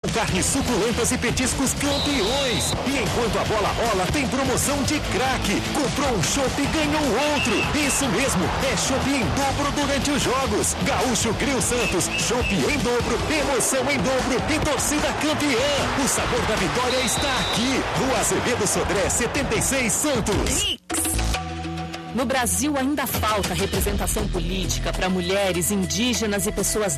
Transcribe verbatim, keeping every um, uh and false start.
Carnes suculentas e petiscos campeões. E enquanto a bola rola, tem promoção de craque. Comprou um chopp e ganhou outro. Isso mesmo, é chopp em dobro durante os jogos. Gaúcho Grill Santos, chopp em dobro, emoção em dobro e torcida campeã. O sabor da vitória está aqui. Rua Azevedo Sodré, setenta e seis, Santos. No Brasil ainda falta representação política para mulheres, indígenas e pessoas